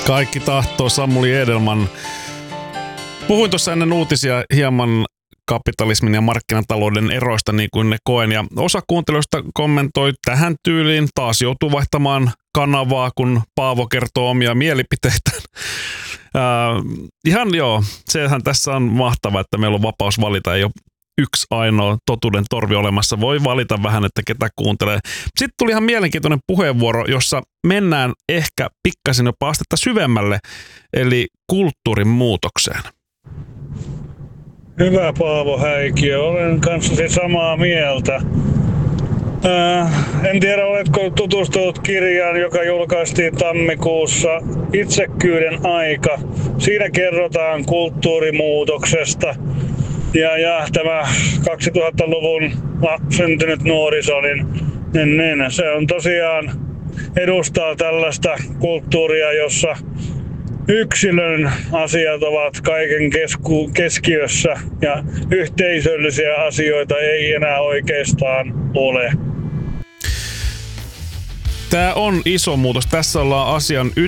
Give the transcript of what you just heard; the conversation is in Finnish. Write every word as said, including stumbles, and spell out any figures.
Kaikki tahtoo, Samuli Edelman. Puhuin tuossa ennen uutisia hieman kapitalismin ja markkinatalouden eroista, niin kuin ne koen. Ja osa kuuntelijoista kommentoi tähän tyyliin. Taas joutuu vaihtamaan kanavaa, kun Paavo kertoo omia mielipiteitään. Äh, ihan joo, sehän tässä on mahtavaa, että meillä on vapaus valita. Ei ole yksi ainoa totuuden torvi olemassa. Voi valita vähän, että ketä kuuntelee. Sitten tuli ihan mielenkiintoinen puheenvuoro, jossa mennään ehkä pikkasen jopa astetta syvemmälle, eli kulttuurin muutokseen. Hyvä Paavo Häikiö, olen kanssasi samaa mieltä. Äh, en tiedä, oletko tutustunut kirjaan, joka julkaistiin tammikuussa, Itsekkyyden aika. Siinä kerrotaan kulttuurimuutoksesta. Ja, ja tämä kaksituhattaluvun syntynyt nuoriso, niin, niin, niin se on tosiaan edustaa tällaista kulttuuria, jossa yksilön asiat ovat kaiken kesku, keskiössä ja yhteisöllisiä asioita ei enää oikeastaan ole. Tämä on iso muutos. Tässä ollaan asian